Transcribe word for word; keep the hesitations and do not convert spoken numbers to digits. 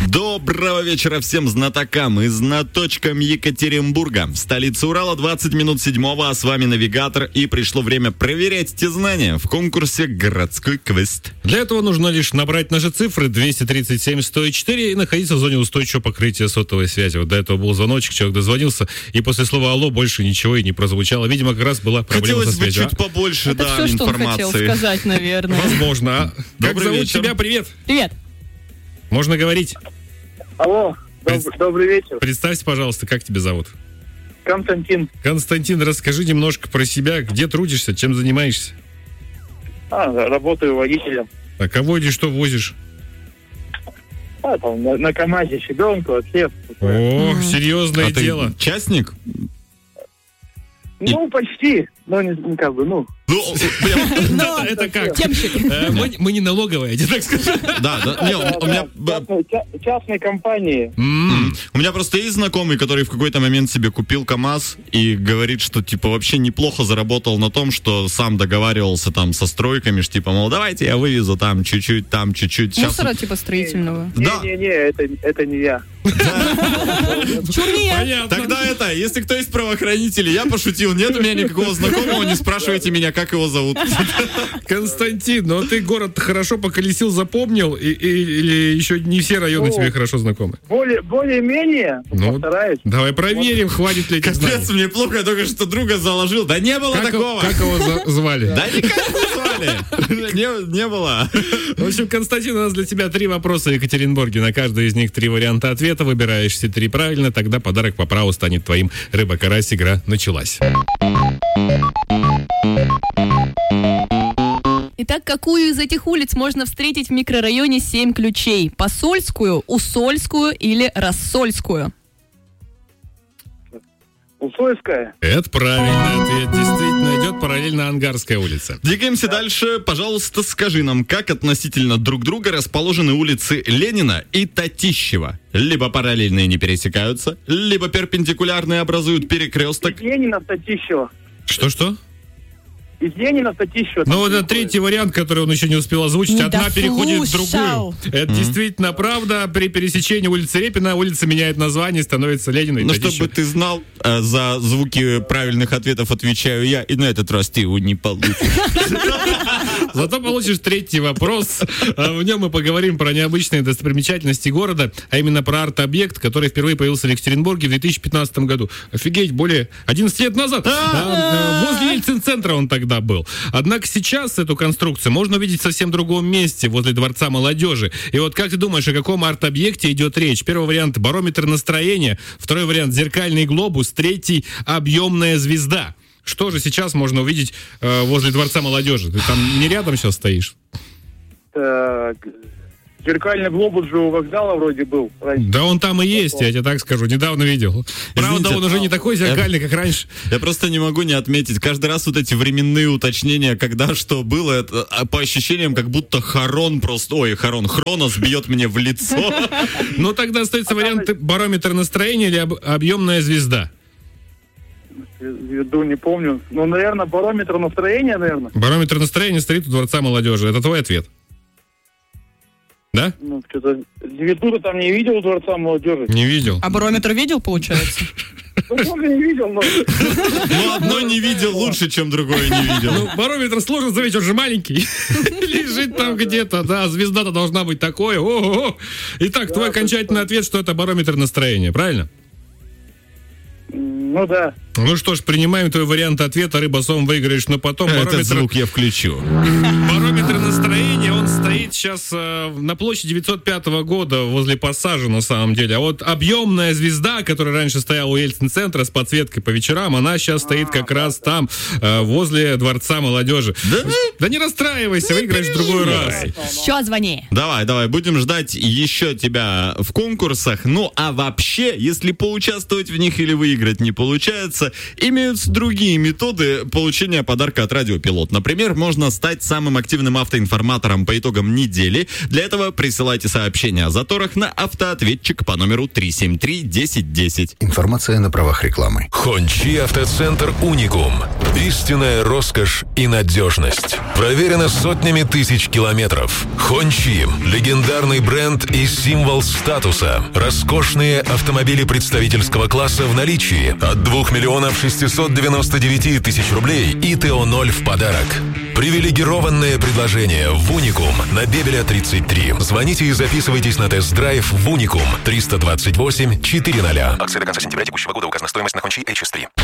Доброго вечера всем знатокам и знаточкам Екатеринбурга. В столице Урала двадцать минут седьмого, а с вами навигатор, и пришло время проверять те знания в конкурсе «Городской квест». Для этого нужно лишь набрать наши цифры двести тридцать семь сто четыре и находиться в зоне устойчивого покрытия сотовой связи. Вот до этого был звоночек, человек дозвонился, и после слова «алло» больше ничего и не прозвучало. Видимо, как раз была проблема Хотелось со связью. бы чуть побольше, Это да, все, что информации. он хотел сказать, наверное. Возможно. Как Добрый зовут вечер. тебя? Привет. Привет. Можно говорить? Алло, Пред- доб- добрый вечер. Представься, пожалуйста, как тебя зовут? Константин. Константин, расскажи немножко про себя. Где трудишься, чем занимаешься? А, работаю водителем. А кого и что возишь? А, там, на, на КамАЗе щебенку, вообще. О, серьезное А ты дело. частник? Ну, почти. Но не, не как бы, ну. Ну, прям, Но Это как? темщик. Э, Мы мы не налоговая, я так скажу. да, да, не, у меня... Частной, ча- частной компании. М, У меня просто есть знакомый, который в какой-то момент себе купил КамАЗ и говорит, что, типа, вообще неплохо заработал на том, что сам договаривался там со стройками, что, типа, мол, давайте я вывезу там чуть-чуть, там чуть-чуть. Сейчас... Мусора типа строительного. Да, Не-не-не, это, это не я. Чурния. Понятно. тогда это, если кто из правоохранителей, я пошутил, нет у меня никакого знакомого, не спрашивайте меня, как его зовут. Константин, ну ты город хорошо поколесил, запомнил, и, и- или еще не все районы Ну, тебе хорошо знакомы? Более, более-менее, Ну, постараюсь. Давай проверим, хватит ли этих знаний. Капец, мне плохо, я только что друга заложил. Да не было Как, его- такого. как его за- звали? Да никак не звали. Не, не было. В общем, Константин, у нас для тебя три вопроса в Екатеринбурге. На каждый из них три варианта ответа. Выбираешь все три правильно, тогда подарок по праву станет твоим. Рыба-карась, игра началась. Итак, какую из этих улиц можно встретить в микрорайоне семь ключей? Посольскую, Усольскую или Рассольскую? Усольская. Это правильный ответ. Действительно, идет параллельно Ангарская улица. Двигаемся дальше. Пожалуйста, скажи нам, как относительно друг друга расположены улицы Ленина и Татищева? Либо параллельные не пересекаются, либо перпендикулярные образуют перекресток. Из Ленина в Татищево. Что-что? Из Ленина в Татищево. Ну, вот это третий вариант, который он еще не успел озвучить. Не Одна переходит в дослушал. другую. Это действительно правда. При пересечении улицы Репина улица меняет название, становится Лениной. Но чтобы ты знал, э, за звуки правильных ответов отвечаю я, и на этот раз ты его не получишь. Зато получишь третий вопрос. А В нем мы поговорим про необычные достопримечательности города, а именно про арт-объект, который впервые появился в Екатеринбурге в две тысячи пятнадцатом году. Офигеть, более одиннадцати лет назад. А, э, Возле Ельцин-центра он тогда был. Однако сейчас эту конструкцию можно увидеть в совсем другом месте, возле Дворца молодежи. И вот как ты думаешь, о каком арт-объекте идет речь? Первый вариант — барометр настроения, второй вариант — зеркальный глобус, третий — объемная звезда. Что же сейчас можно увидеть э, возле Дворца молодежи? Ты там не рядом сейчас стоишь? Так, зеркальный глобус же у вокзала вроде был. раньше. Да он там и есть, я тебе так скажу. Недавно видел. Правда, Извините, он уже не такой зеркальный, как раньше. Я просто не могу не отметить, каждый раз вот эти временные уточнения, когда что было, это, а, по ощущениям, как будто Харон просто, ой, Харон, Хронос бьет мне в лицо. Ну, тогда остается вариант барометр настроения или об- объемная звезда. Веду, не помню. Ну, наверное, барометр настроения, наверное. Барометр настроения стоит у Дворца молодежи. Это твой ответ? Да? Ну, что-то звезду там не видел у Дворца молодежи. Не видел. А барометр видел, получается? Ну, тоже не видел, но... Ну, одно не видел лучше, чем другое не видел. Ну, барометр сложно заметить, он же маленький. Лежит там где-то, да, звезда-то должна быть такой. Ого-го. Итак, твой окончательный ответ, что это барометр настроения, правильно? Ну, да. Ну что ж, принимаем твой вариант ответа, рыба-сом выиграешь, но потом Этот барометр... звук я включу. Барометр настроения, он стоит сейчас э, на площади девятьсот пятого года возле пассажа, на самом деле. А вот объемная звезда, которая раньше стояла у Ельцин-центра с подсветкой по вечерам, она сейчас стоит как раз там, э, возле Дворца молодежи. Да? Да не расстраивайся, выиграешь в другой раз. Еще звони. Давай, давай, будем ждать еще тебя в конкурсах. Ну, а вообще, если поучаствовать в них или выиграть не получается, понравится, имеются другие методы получения подарка от Радио Пилот. Например, можно стать самым активным автоинформатором по итогам недели. Для этого присылайте сообщения о заторах на автоответчик по номеру три семь три десять десять. Информация на правах рекламы. Хончи Автоцентр Уникум. Истинная роскошь и надежность. Проверено сотнями тысяч километров. Хончи – легендарный бренд и символ статуса. Роскошные автомобили представительского класса в наличии. От двух миллионов шестисот девяноста девяти тысяч рублей и ТО ноль в подарок. Привилегированное предложение в Уникум на Бебеля тридцать три. Звоните и записывайтесь на тест-драйв в Уникум триста двадцать восемь четыреста. Акция до конца сентября текущего года. Указана стоимость на Хончи эйч эс три.